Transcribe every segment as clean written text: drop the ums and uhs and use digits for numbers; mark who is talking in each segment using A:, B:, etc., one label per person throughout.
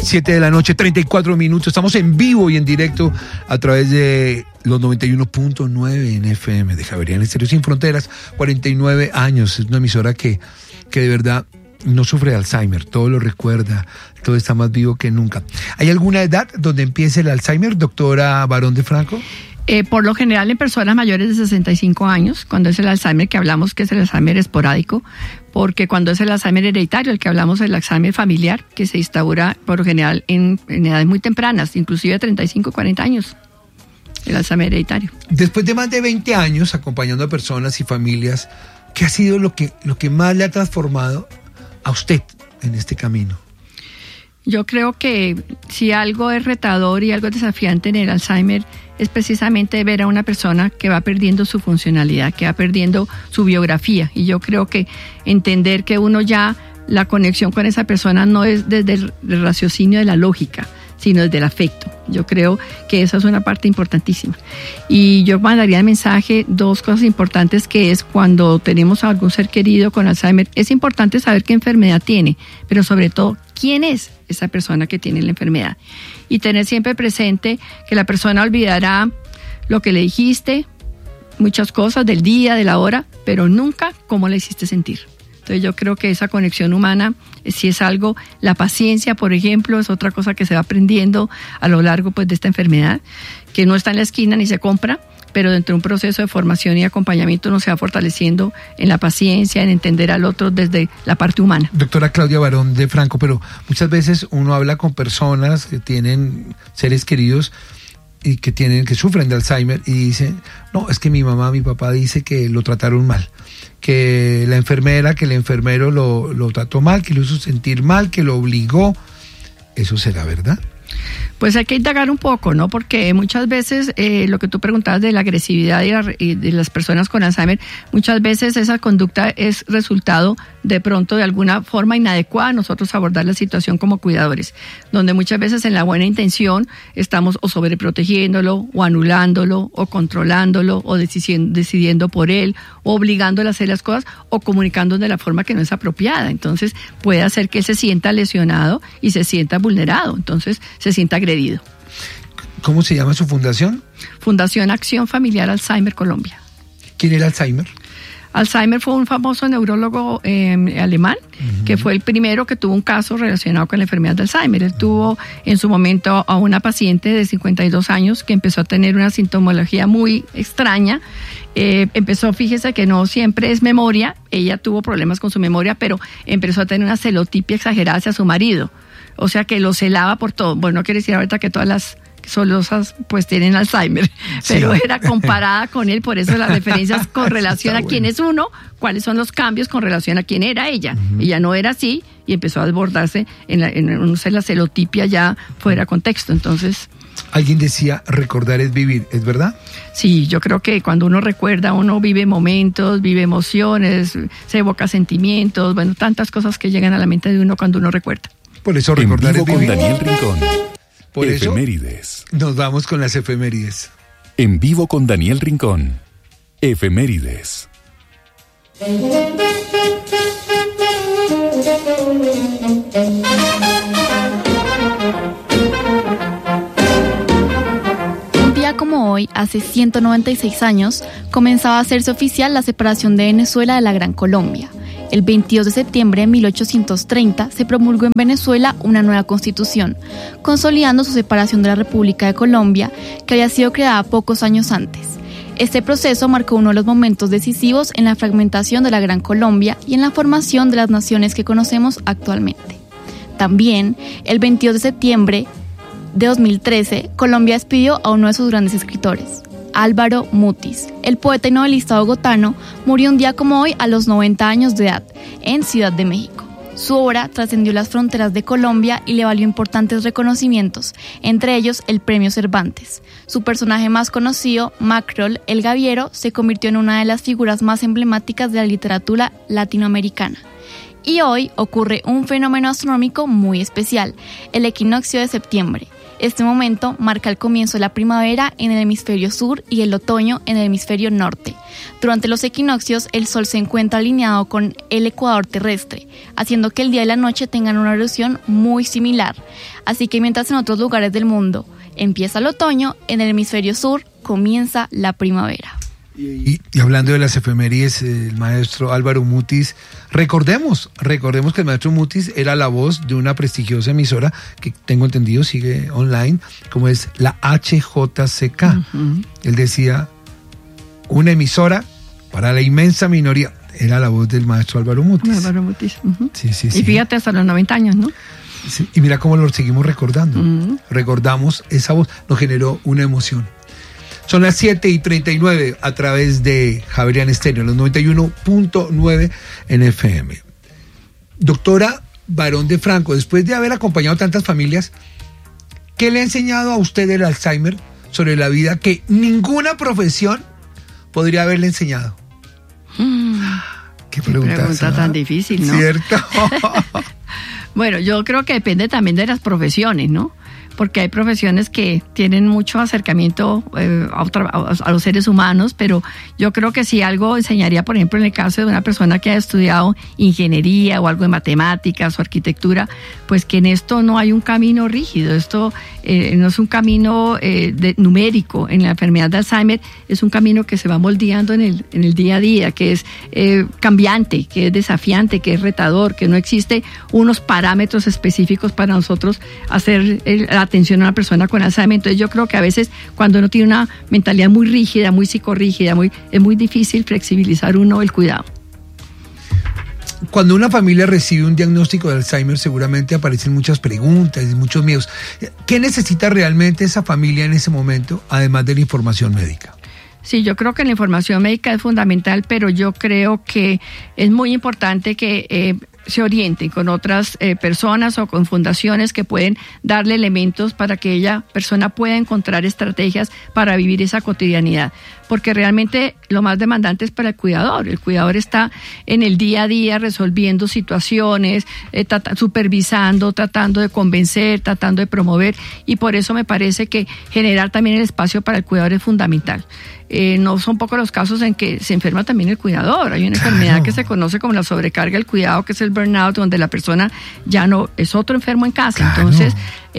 A: 7 de la noche, 34 minutos. Estamos en vivo y en directo a través de los 91.9 en FM de Javeriana Estéreo Sin Fronteras. 49 años. Es una emisora que de verdad no sufre de Alzheimer. Todo lo recuerda. Todo está más vivo que nunca. ¿Hay alguna edad donde empiece el Alzheimer, doctora Barón de Franco?
B: Por lo general en personas mayores de 65 años, cuando es el Alzheimer que hablamos que es el Alzheimer esporádico, porque cuando es el Alzheimer hereditario, el que hablamos es el Alzheimer familiar, que se instaura por lo general en edades muy tempranas, inclusive 35, 40 años, el Alzheimer hereditario.
A: Después de más de 20 años acompañando a personas y familias, ¿qué ha sido lo que más le ha transformado a usted en este camino?
B: Yo creo que si algo es retador y algo desafiante en el Alzheimer es precisamente ver a una persona que va perdiendo su funcionalidad, que va perdiendo su biografía. Y yo creo que entender que uno ya, la conexión con esa persona no es desde el raciocinio de la lógica, sino desde el afecto. Yo creo que esa es una parte importantísima. Y yo mandaría el mensaje, dos cosas importantes, que es cuando tenemos a algún ser querido con Alzheimer, es importante saber qué enfermedad tiene, pero sobre todo, quién es esa persona que tiene la enfermedad. Y tener siempre presente que la persona olvidará lo que le dijiste, muchas cosas del día, de la hora, pero nunca cómo le hiciste sentir. Entonces yo creo que esa conexión humana, si es algo, la paciencia, por ejemplo, es otra cosa que se va aprendiendo a lo largo pues de esta enfermedad, que no está en la esquina ni se compra, pero dentro de un proceso de formación y acompañamiento uno se va fortaleciendo en la paciencia, en entender al otro desde la parte humana.
A: Doctora Claudia Barón de Franco, pero muchas veces uno habla con personas que tienen seres queridos y que sufren de Alzheimer y dicen, no, es que mi mamá, mi papá dice que lo trataron mal, que la enfermera, que el enfermero lo trató mal, que lo hizo sentir mal, que lo obligó. ¿Eso será verdad?
B: Pues hay que indagar un poco, ¿no? Porque muchas veces lo que tú preguntabas de la agresividad y de las personas con Alzheimer, muchas veces esa conducta es resultado de pronto de alguna forma inadecuada nosotros abordar la situación como cuidadores, donde muchas veces en la buena intención estamos o sobreprotegiéndolo, o anulándolo, o controlándolo, o decidiendo por él, o obligándolo a hacer las cosas, o comunicándolo de la forma que no es apropiada. Entonces puede hacer que él se sienta lesionado y se sienta vulnerado, entonces se sienta agredido.
A: ¿Cómo se llama su fundación?
B: Fundación Acción Familiar Alzheimer Colombia.
A: ¿Quién era Alzheimer?
B: Alzheimer fue un famoso neurólogo alemán, que fue el primero que tuvo un caso relacionado con la enfermedad de Alzheimer. Él tuvo en su momento a una paciente de 52 años que empezó a tener una sintomología muy extraña. Fíjese que no siempre es memoria, ella tuvo problemas con su memoria, pero empezó a tener una celotipia exagerada hacia su marido. O sea que lo celaba por todo. Bueno, no quiere decir ahorita que todas las solosas pues tienen Alzheimer, pero sí, era comparada con él, por eso las referencias con relación a quién es uno, cuáles son los cambios con relación a quién era ella. Ella no era así y empezó a desbordarse en la celotipia ya fuera de contexto. Entonces,
A: alguien decía, recordar es vivir, ¿es verdad?
B: Sí, yo creo que cuando uno recuerda, uno vive momentos, vive emociones, se evoca sentimientos, bueno, tantas cosas que llegan a la mente de uno cuando uno recuerda.
A: Por eso recordar es vivir.
C: En vivo con Daniel Rincón.
A: Por
C: Efemérides.
A: Eso nos vamos con las efemérides.
C: En vivo con Daniel Rincón. Efemérides.
D: Un día como hoy, hace 196 años, comenzaba a hacerse oficial la separación de Venezuela de la Gran Colombia. El 22 de septiembre de 1830 se promulgó en Venezuela una nueva constitución, consolidando su separación de la República de Colombia, que había sido creada pocos años antes. Este proceso marcó uno de los momentos decisivos en la fragmentación de la Gran Colombia y en la formación de las naciones que conocemos actualmente. También, el 22 de septiembre de 2013, Colombia despidió a uno de sus grandes escritores, Álvaro Mutis. El poeta y novelista bogotano murió un día como hoy a los 90 años de edad en Ciudad de México. Su obra trascendió las fronteras de Colombia y le valió importantes reconocimientos, entre ellos el Premio Cervantes. Su personaje más conocido, Macrol, el Gaviero, se convirtió en una de las figuras más emblemáticas de la literatura latinoamericana. Y hoy ocurre un fenómeno astronómico muy especial, el equinoccio de septiembre. Este momento marca el comienzo de la primavera en el hemisferio sur y el otoño en el hemisferio norte. Durante los equinoccios, el Sol se encuentra alineado con el ecuador terrestre, haciendo que el día y la noche tengan una duración muy similar. Así que mientras en otros lugares del mundo empieza el otoño, en el hemisferio sur comienza la primavera.
A: Y hablando de las efemérides, el maestro Álvaro Mutis, recordemos que el maestro Mutis era la voz de una prestigiosa emisora que tengo entendido sigue online, como es la HJCK. Uh-huh. Él decía, una emisora para la inmensa minoría. Era la voz del maestro Álvaro Mutis.
B: Álvaro Mutis. Uh-huh.
A: Sí.
B: Y fíjate, hasta los 90 años, ¿no?
A: Sí, y mira cómo lo seguimos recordando. Uh-huh. Recordamos esa voz, nos generó una emoción. Son las 7:39 a través de Javerian Estéreo, los 91.9 en FM. Doctora Barón de Franco, después de haber acompañado tantas familias, ¿qué le ha enseñado a usted el Alzheimer sobre la vida que ninguna profesión podría haberle enseñado?
B: Qué pregunta tan difícil, ¿no?
A: ¿Cierto?
B: Bueno, yo creo que depende también de las profesiones, ¿no? Porque hay profesiones que tienen mucho acercamiento a los seres humanos, pero yo creo que si algo enseñaría, por ejemplo, en el caso de una persona que haya estudiado ingeniería o algo de matemáticas o arquitectura, pues que en esto no hay un camino rígido, esto no es un camino numérico. En la enfermedad de Alzheimer es un camino que se va moldeando en el día a día, que es cambiante, que es desafiante, que es retador, que no existe unos parámetros específicos para nosotros hacer la atención a una persona con Alzheimer. Entonces yo creo que a veces cuando uno tiene una mentalidad muy rígida, muy psicorrígida, es muy difícil flexibilizar uno el cuidado.
A: Cuando una familia recibe un diagnóstico de Alzheimer, seguramente aparecen muchas preguntas y muchos miedos. ¿Qué necesita realmente esa familia en ese momento, además de la información médica?
B: Sí, yo creo que la información médica es fundamental, pero yo creo que es muy importante que se orienten con otras personas o con fundaciones que pueden darle elementos para que ella persona pueda encontrar estrategias para vivir esa cotidianidad, porque realmente lo más demandante es para el cuidador está en el día a día resolviendo situaciones, supervisando, tratando de convencer, tratando de promover, y por eso me parece que generar también el espacio para el cuidador es fundamental. No son pocos los casos en que se enferma también el cuidador. Hay una enfermedad que se conoce como la sobrecarga del cuidado, que es el burnout, donde la persona ya no es otro enfermo en casa. Entonces,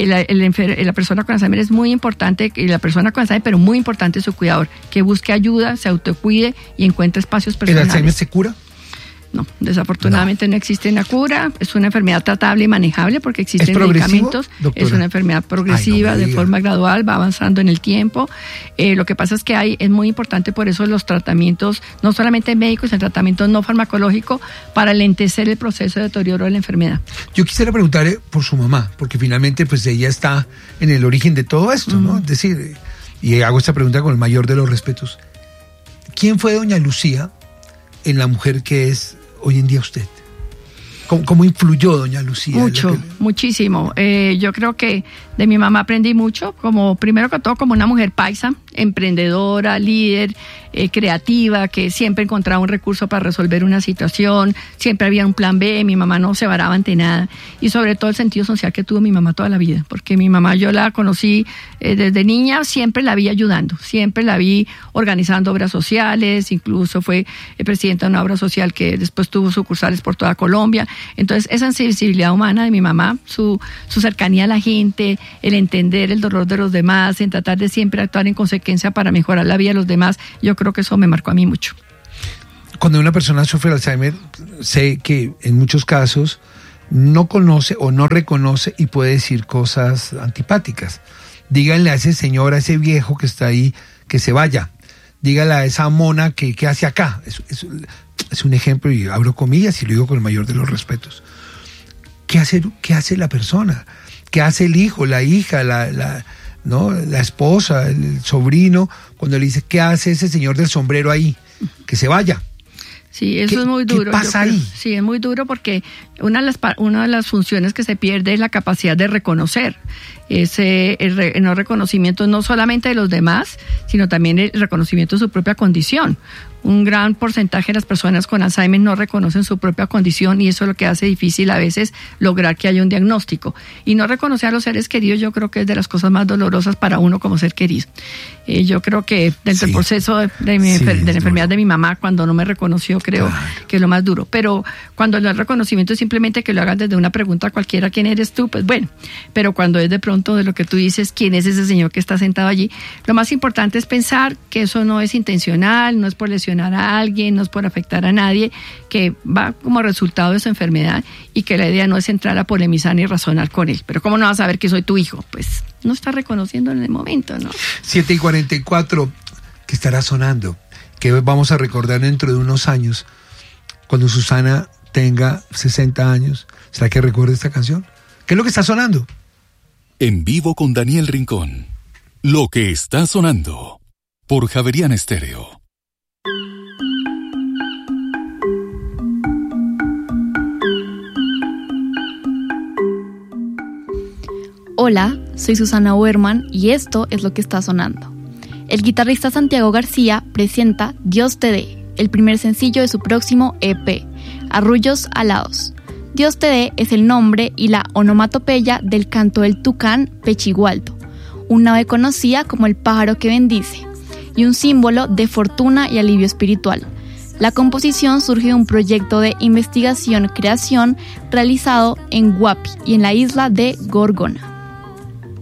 B: la persona con Alzheimer es muy importante, y la persona con Alzheimer, pero muy importante es su cuidador, que busque ayuda, se autocuide y encuentre espacios personales.
A: ¿El Alzheimer se cura?
B: No, desafortunadamente no existe una cura. Es una enfermedad tratable y manejable porque existen medicamentos.
A: Doctora?
B: Es una enfermedad progresiva, de forma gradual, va avanzando en el tiempo. Lo que pasa es que es muy importante por eso los tratamientos, no solamente médicos, el tratamiento no farmacológico para lentecer el proceso de deterioro de la enfermedad.
A: Yo quisiera preguntarle por su mamá, porque finalmente pues ella está en el origen de todo esto, ¿no? Es decir, y hago esta pregunta con el mayor de los respetos. ¿Quién fue doña Lucía en la mujer que es hoy en día usted? ¿Cómo influyó doña Lucía?
B: Muchísimo. Yo creo que de mi mamá aprendí mucho, primero que todo como una mujer paisa, emprendedora, líder, creativa, que siempre encontraba un recurso para resolver una situación, siempre había un plan B, mi mamá no se varaba ante nada, y sobre todo el sentido social que tuvo mi mamá toda la vida, porque mi mamá yo la conocí desde niña, siempre la vi ayudando, siempre la vi organizando obras sociales, incluso fue presidenta de una obra social que después tuvo sucursales por toda Colombia. Entonces esa sensibilidad humana de mi mamá, su cercanía a la gente, el entender el dolor de los demás, en tratar de siempre actuar en consecuencia para mejorar la vida de los demás, yo creo que eso me marcó a mí mucho.
A: Cuando una persona sufre Alzheimer, sé que en muchos casos no conoce o no reconoce y puede decir cosas antipáticas. Díganle a ese señor, a ese viejo que está ahí, que se vaya. Dígale a esa mona que hace acá. Es un ejemplo, y abro comillas y lo digo con el mayor de los respetos. ¿Qué hace la persona? ¿Qué hace el hijo, la hija, la esposa, el sobrino, cuando le dice, ¿qué hace ese señor del sombrero ahí? Que se vaya.
B: Sí, eso es muy duro.
A: ¿Qué pasa ahí?
B: Sí, es muy duro porque una de las funciones que se pierde es la capacidad de reconocer. El no reconocimiento no solamente de los demás, sino también el reconocimiento de su propia condición. Un gran porcentaje de las personas con Alzheimer no reconocen su propia condición y eso es lo que hace difícil a veces lograr que haya un diagnóstico. Y no reconocer a los seres queridos yo creo que es de las cosas más dolorosas para uno como ser querido. Yo creo que dentro del proceso de la enfermedad de mi mamá, cuando no me reconoció, creo que es lo más duro. Pero cuando el reconocimiento es simplemente que lo hagan desde una pregunta cualquiera, ¿quién eres tú? Pues bueno, pero cuando es de pronto de lo que tú dices, ¿quién es ese señor que está sentado allí? Lo más importante es pensar que eso no es intencional, no es por lesionar a alguien, no es por afectar a nadie, que va como resultado de su enfermedad y que la idea no es entrar a polemizar ni razonar con él. Pero ¿cómo no vas a saber que soy tu hijo? Pues no está reconociendo en el momento, ¿no?
A: 7:44, que estará sonando, que vamos a recordar dentro de unos años, cuando Susana tenga 60 años. ¿Será que recuerda esta canción? ¿Qué es lo que está sonando?
C: En vivo con Daniel Rincón. Lo que está sonando por Javeriana Estéreo.
D: Hola, soy Susana Oberman y esto es lo que está sonando. El guitarrista Santiago García presenta Dios te dé, el primer sencillo de su próximo EP, Arrullos Alados. Dios te dé es el nombre y la onomatopeya del canto del tucán pechigualdo, un ave conocida como el pájaro que bendice, y un símbolo de fortuna y alivio espiritual. La composición surge de un proyecto de investigación-creación realizado en Guapi y en la isla de Gorgona.